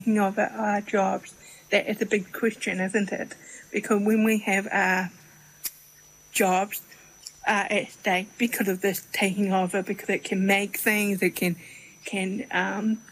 over our jobs, that is a big question, isn't it? Because when we have our jobs at stake because of this taking over, because it can make things, it can